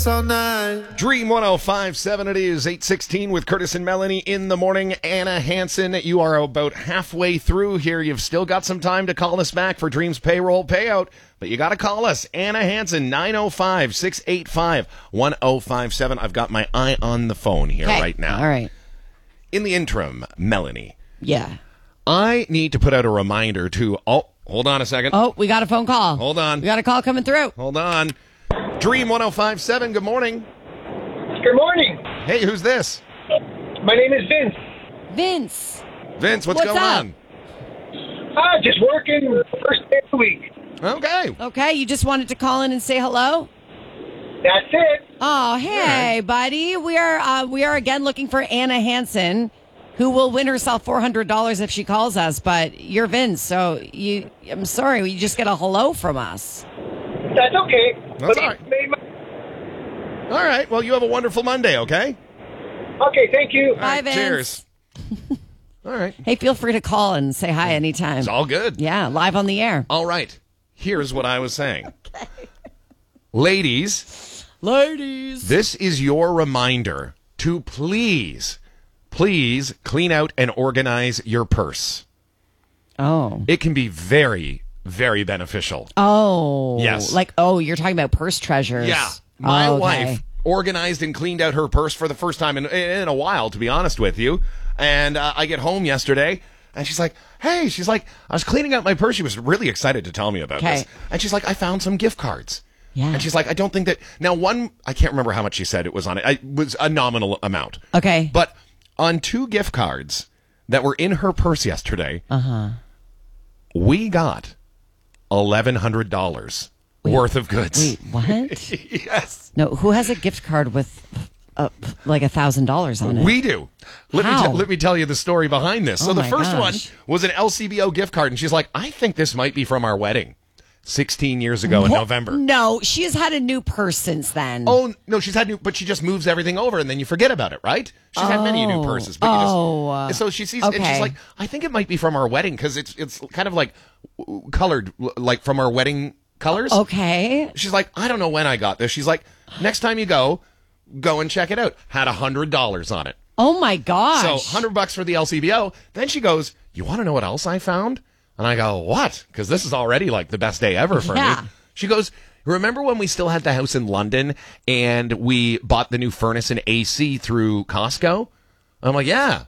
all night. Dream 105.7, it is 8:16 with Curtis and Melanie in the morning. Anna Hansen, you are about halfway through here. You've still got some time to call us back for Dream's payroll payout, but you got to call us. Anna Hansen, 905-685-1057. I've got my eye on the phone here right now. All right. In the interim, Melanie. Yeah. I need to put out a reminder to... Oh, hold on a second. Oh, we got a phone call. Hold on. We got a call coming through. Hold on. Dream 105.7, good morning. Good morning. Hey, who's this? My name is Vince. Vince. Vince, what's going up? on? Just working first day of the week. Okay. Okay, you just wanted to call in and say hello? That's it. Oh, hey, buddy. We are again looking for Anna Hansen, who will win herself $400 if she calls us, but you're Vince, so I'm sorry, you just get a hello from us. That's okay. That's all right. All right. Well, you have a wonderful Monday, okay? Okay, thank you. Bye, Vince. Cheers. All right. Hey, feel free to call and say hi anytime. It's all good. Yeah, live on the air. All right. Here's what I was saying. Ladies, this is your reminder to please clean out and organize your purse. Oh. It can be very, very beneficial. Oh. Yes. You're talking about purse treasures. Yeah. My Okay. wife organized and cleaned out her purse for the first time in a while, to be honest with you. And I get home yesterday, and she's like, hey, I was cleaning out my purse. She was really excited to tell me about this. And she's like, I found some gift cards. Yeah. And she's like, I don't think that... Now, I can't remember how much she said it was on it. It was a nominal amount. Okay. But on 2 gift cards that were in her purse yesterday, we got $1,100 worth of goods. Wait, what? Yes. No, who has a gift card with like $1,000 on it? We do. Let me tell you the story behind this. So Oh the my first one gosh. was an LCBO gift card, and she's like, I think this might be from our wedding 16 years ago in November. No, she has had a new purse since then. Oh, no, she's had new, but she just moves everthing over, and then you forget about it, right? She's had many new purses, but and so she sees, and she's like, I think it might be from our wedding, because it's kind of like colored, like from our wedding colors. Okay. She's like, I don't know when I got this. She's like, next time you go and check it out. Had $100 on it. Oh my gosh. So $100 for the LCBO. Then she goes, you want to know what else I found? And I go, what? Because this is already like the best day ever for me. She goes, remember when we still had the house in London and we bought the new furnace and AC through Costco? I'm like, yeah,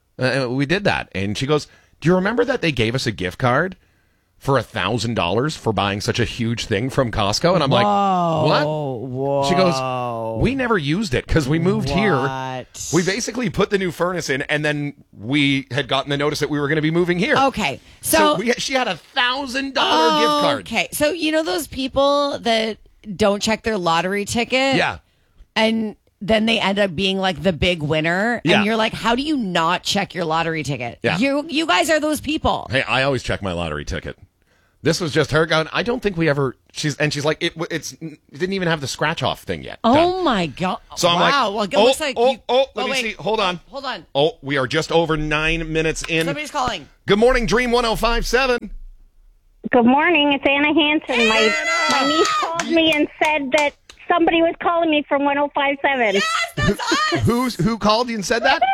we did that. And she goes, do you remember that they gave us a gift card for $1,000 for buying such a huge thing from Costco? And I'm like, what? Whoa. She goes, we never used it because we moved here. What? We basically put the new furnace in, and then we had gotten the notice that we were going to be moving here. Okay. So she had $1,000 gift card. Okay. So you know those people that don't check their lottery ticket? Yeah. And then they end up being like the big winner. Yeah. And you're like, how do you not check your lottery ticket? Yeah. You guys are those people. Hey, I always check my lottery ticket. This was just her going, I don't think we ever... She's like, it didn't even have the scratch-off thing yet. Oh, my God. So I'm wow. like, Well, it looks like let me see. Hold on. Hold on. Oh, we are just over 9 minutes in. Somebody's calling. Good morning, Dream 105.7. Good morning. It's Anna Hansen. My niece called me and said that somebody was calling me from 105.7. Yes, that's us. Who called you and said that?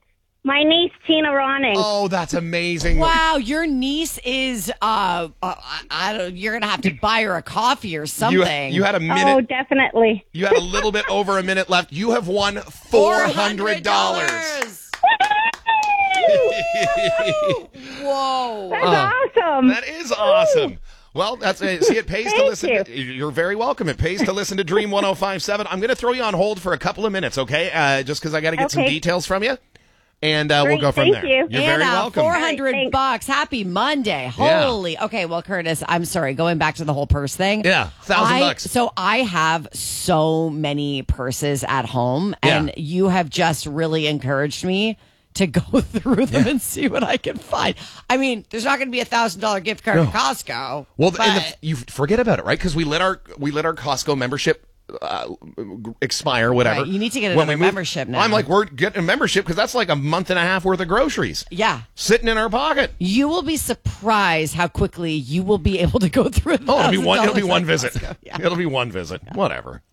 My niece, Tina Ronning. Oh, that's amazing. Wow, your niece is, I don't, you're going to have to buy her a coffee or something. You had a minute. Oh, definitely. You had a little bit over a minute left. You have won $400. Whoa. That's awesome. That is awesome. Well, see, it pays to listen. you. You're very welcome. It pays to listen to Dream 105.7. I'm going to throw you on hold for a couple of minutes, okay? Just because I got to get some details from you. And we'll go from there. Thank you. You're very welcome. $400. Happy Monday. Holy. Okay, well, Curtis, I'm sorry. Going back to the whole purse thing. Yeah, $1,000. So I have so many purses at home, and you have just really encouraged me to go through them and see what I can find. I mean, there's not going to be $1,000 gift card at Costco. Well, you forget about it, right? Because we let our Costco membership expire, whatever. Right, you need to get another membership now. I'm like, we're getting a membership because that's like a month and a half worth of groceries. Yeah. Sitting in our pocket. You will be surprised how quickly you will be able to go through it. Oh, it'll be one visit. Yeah. It'll be one visit. Whatever.